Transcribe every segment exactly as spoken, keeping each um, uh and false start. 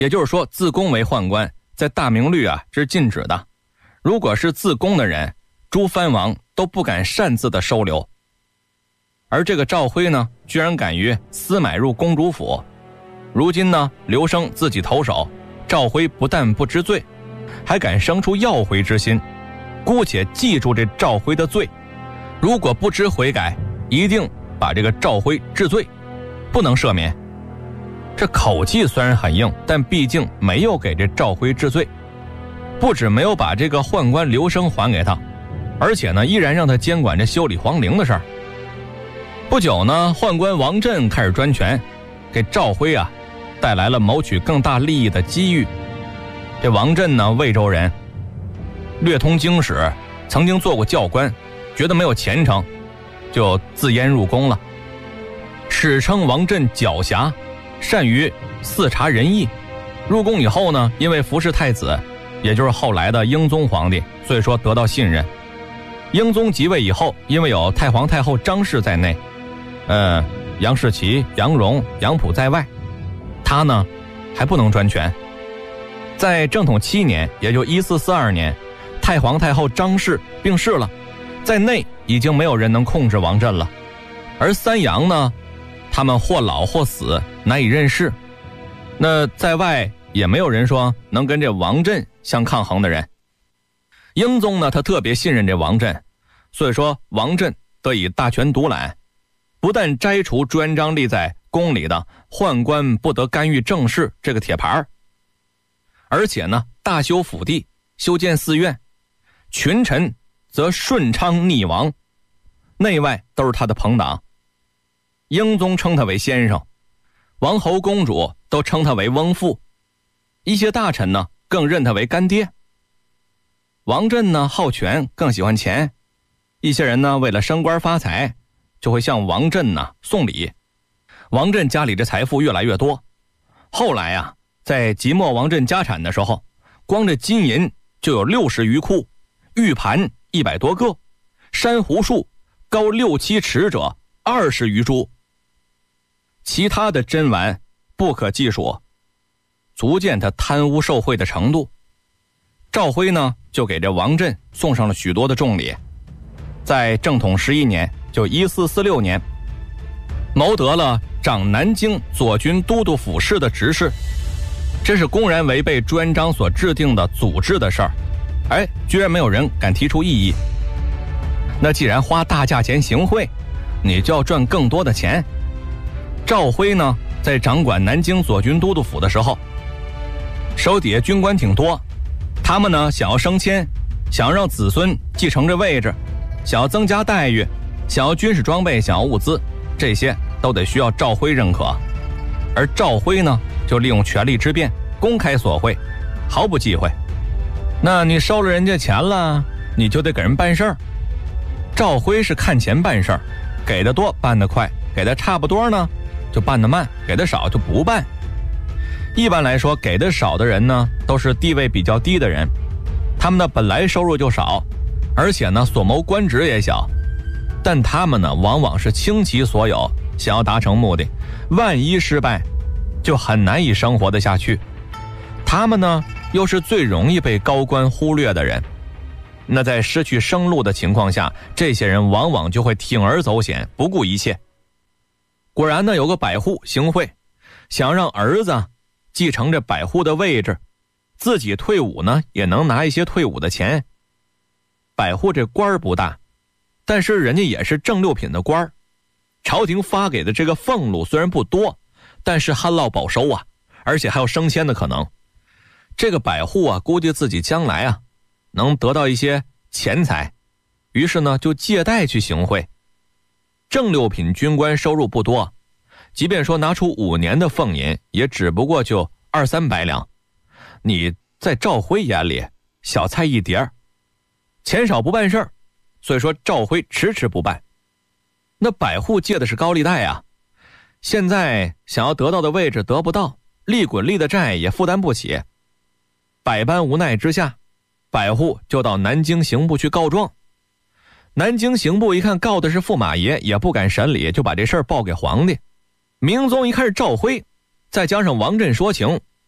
也就是说自宫为宦官在大明律啊是禁止的，如果是自宫的人，诸藩王都不敢擅自的收留。而这个赵辉呢，居然敢于私买入公主府。如今呢，刘生自己投手，赵辉不但不知罪，还敢生出要回之心，姑且记住这赵辉的罪，如果不知悔改，一定把这个赵辉治罪，不能赦免。这口气虽然很硬，但毕竟没有给这赵辉治罪，不止没有把这个宦官刘生还给他，而且呢，依然让他监管这修理皇陵的事儿。不久呢，宦官王振开始专权，给赵辉啊带来了谋取更大利益的机遇。这王振呢，魏州人，略通经史，曾经做过教官，觉得没有前程，就自阉入宫了。史称王振狡黠，善于伺察人意。入宫以后呢，因为服侍太子，也就是后来的英宗皇帝，所以说得到信任。英宗即位以后，因为有太皇太后张氏在内，呃，杨士奇、杨荣、杨溥在外，他呢还不能专权。在正统七年，也就一四四二年，太皇太后张氏病逝了，在内已经没有人能控制王振了。而三杨呢，他们或老或死，难以任事。那在外也没有人说能跟这王振相抗衡的人。英宗呢，他特别信任这王振，所以说王振得以大权独揽，不但摘除朱元璋立在宫里的宦官不得干预政事这个铁牌，而且呢大修府地，修建寺院，群臣则顺昌逆王，内外都是他的朋党。英宗称他为先生，王侯公主都称他为翁父，一些大臣呢更认他为干爹。王振呢好权，更喜欢钱，一些人呢为了升官发财，就会向王振呢送礼。王振家里这财富越来越多，后来啊，在即没王振家产的时候，光这金银就有六十余库，玉盘一百多个，珊瑚树高六七尺者二十余株，其他的珍玩不可计数，足见他贪污受贿的程度。赵辉呢就给这王振送上了许多的重礼。在正统十一年，就一四四六年，谋得了掌南京左军都督府事的职事，这是公然违背朱元璋所制定的祖制的事儿，哎，居然没有人敢提出异议。那既然花大价钱行贿，你就要赚更多的钱。赵辉呢，在掌管南京左军都督府的时候，手底下军官挺多，他们呢想要升迁，想要让子孙继承这位置，想要增加待遇，想要军事装备，想要物资，这些都得需要赵辉认可。而赵辉呢，就利用权力之便，公开索贿，毫不忌讳。那你收了人家钱了，你就得给人办事儿。赵辉是看钱办事儿，给的多办得快，给的差不多呢就办得慢，给的少就不办。一般来说，给的少的人呢，都是地位比较低的人，他们呢本来收入就少，而且呢所谋官职也小，但他们呢往往是倾其所有，想要达成目的，万一失败，就很难以生活得下去。他们呢又是最容易被高官忽略的人，那在失去生路的情况下，这些人往往就会铤而走险，不顾一切。果然呢，有个百户行贿，想让儿子继承这百户的位置，自己退伍呢也能拿一些退伍的钱。百户这官不大，但是人家也是正六品的官，朝廷发给的这个俸禄虽然不多，但是旱涝保收啊，而且还有升迁的可能。这个百户啊，估计自己将来啊能得到一些钱财，于是呢就借贷去行贿。正六品军官收入不多，即便说拿出五年的俸银，也只不过就二三百两。你在赵辉眼里小菜一碟，钱少不办事儿，所以说赵辉迟迟不办。那百户借的是高利贷啊，现在想要得到的位置得不到，利滚利的债也负担不起，百般无奈之下，百户就到南京刑部去告状。南京刑部一看告的是驸马爷，也不敢审理，就把这事儿报给皇帝。明宗一看是赵辉，再加上王振说情，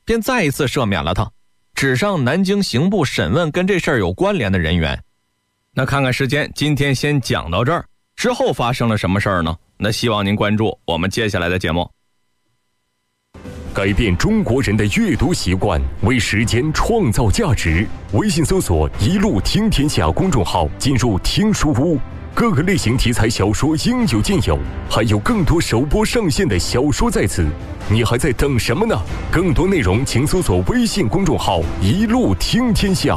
便再一次赦免了他，指上南京刑部审问跟这事儿有关联的人员。那看看时间，今天先讲到这儿，之后发生了什么事儿呢？那希望您关注我们接下来的节目。 改变中国人的阅读习惯，为时间创造价值。微信搜索一路听天下公众号，进入听书屋，各个类型题材小说应有尽有，还有更多首播上线的小说在此，你还在等什么呢？更多内容请搜索微信公众号一路听天下。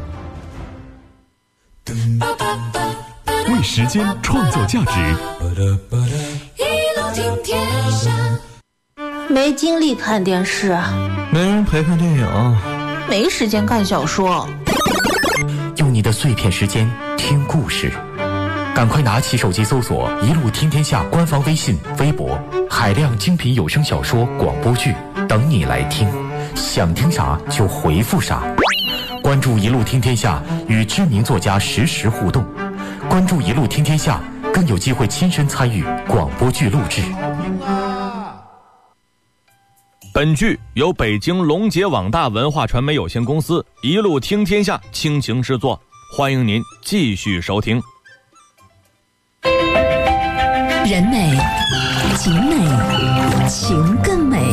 为时间创造价值， 一路听天下。 没精力看电视， 没人陪看电影， 没时间看小说， 用你的碎片时间听故事，赶快拿起手机搜索一路听天下官方微信微博，海量精品有声小说广播剧等你来听，想听啥就回复啥。关注一路听天下，与知名作家实时互动，关注一路听天下，更有机会亲身参与广播剧录制。 本剧由北京龙杰网大文化传媒有限公司一路听天下倾情制作，欢迎您继续收听。 人美景美情更美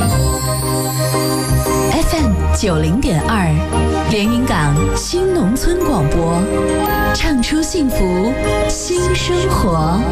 F M 九零点二连云港新农村广播，唱出幸福新生活。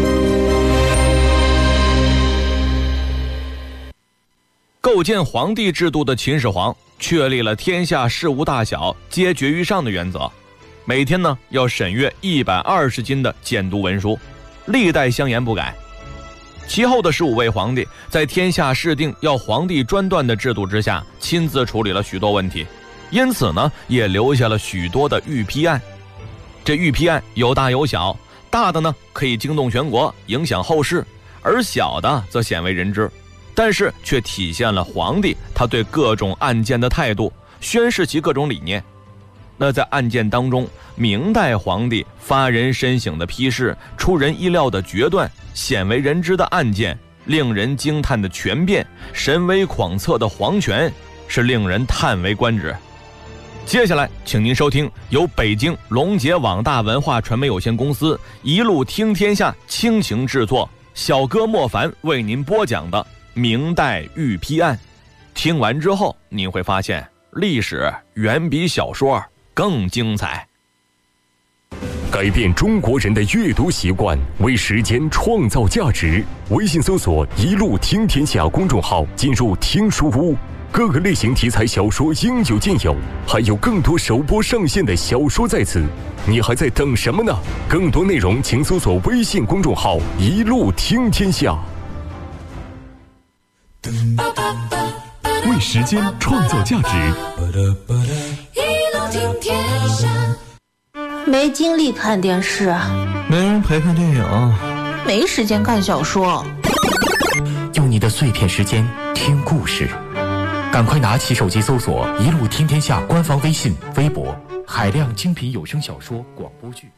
构建皇帝制度的秦始皇确立了天下事务大小皆决于上的原则，每天呢要审阅一百二十斤的监督文书，历代相沿不改。其后的十五位皇帝在天下事定要皇帝专断的制度之下，亲自处理了许多问题，因此呢也留下了许多的御批案。这御批案有大有小，大的呢可以惊动全国，影响后世，而小的则鲜为人知，但是却体现了皇帝他对各种案件的态度，宣示其各种理念。那在案件当中，明代皇帝发人深省的批示，出人意料的决断，鲜为人知的案件，令人惊叹的权变，神威广测的皇权，是令人叹为观止。接下来请您收听由北京龙杰网大文化传媒有限公司一路听天下倾情制作，小哥莫凡为您播讲的明代御批案。听完之后你会发现，历史远比小说更精彩。 改变中国人的阅读习惯，为时间创造价值。微信搜索一路听天下公众号，进入听书屋，各个类型题材小说应有尽有，还有更多首播上线的小说在此，你还在等什么呢？更多内容请搜索微信公众号一路听天下。为时间创造价值， 一路听天下。 没精力看电视， 没人陪看电影， 没时间看小说， 用你的碎片时间听故事，赶快拿起手机搜索一路听天下官方微信微博，海量精品有声小说广播剧。